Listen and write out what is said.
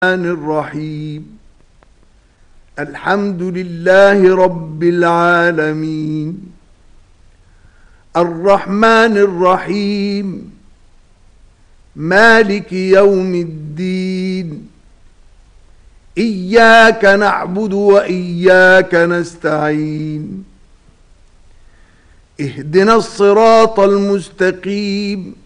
الرحيم. الحمد لله رب العالمين الرحمن الرحيم مالك يوم الدين إياك نعبد وإياك نستعين اهدنا الصراط المستقيم